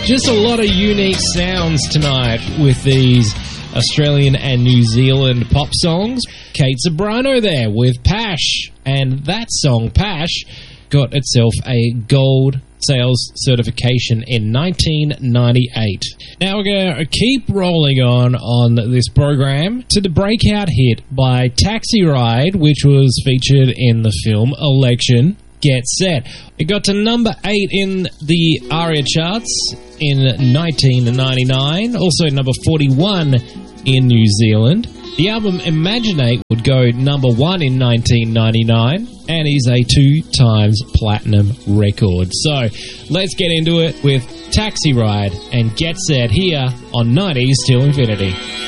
Just a lot of unique sounds tonight with these Australian and New Zealand pop songs. Kate Zebrano there with Pash, and that song, Pash, got itself a gold sales certification in 1998. Now we're going to keep rolling on this program to the breakout hit by Taxi Ride, which was featured in the film Election. Get Set. It got to number 8 in the ARIA charts in 1999, also number 41 in New Zealand. The album Imaginate would go number 1 in 1999 and is a 2 times platinum record. So let's get into it with Taxi Ride and Get Set here on 90s Till Infinity.